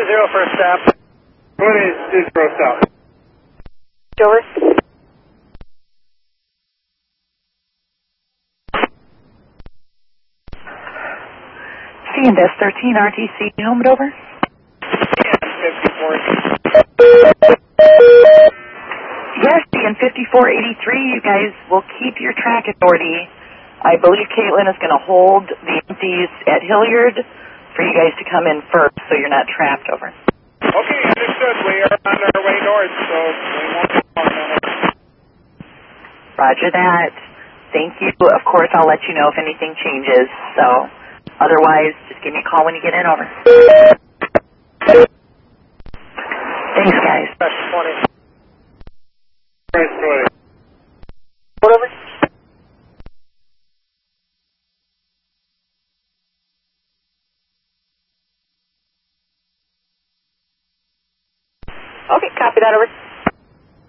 first stop. 20 south. Over. C&S 13 RTC, helmet over. Yes, in 5483, you guys will keep your track authority. I believe Caitlin is going to hold the empties at Hilliard for you guys to come in first so you're not trapped over. Okay, understood. We are on our way north, so we won't be long on it. Roger that. Thank you. Of course, I'll let you know if anything changes. So, otherwise, just give me a call when you get in. Over. Thanks, guys. 20. Right, 20. Over. Okay, copy that. Over.